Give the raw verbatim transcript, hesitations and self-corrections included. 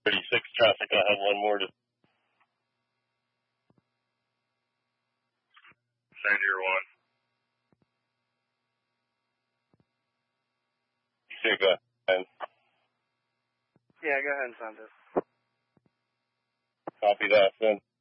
thirty-six traffic. I have one more to send your one. You say go ahead. Yeah, go ahead and send it. Copy that, then.